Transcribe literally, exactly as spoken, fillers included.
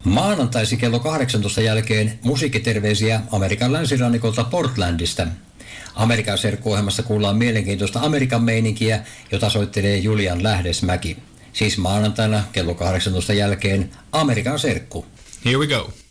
Maanantaisi kello kahdeksantoista jälkeen musiikkiterveisiä Amerikan länsirannikolta Portlandista. Amerikan serkku-ohjelmassa kuullaan mielenkiintoista Amerikan meininkiä, jota soittelee Julian Lähdesmäki. Siis maanantaina kello kahdeksantoista jälkeen Amerikan serkku. Here we go.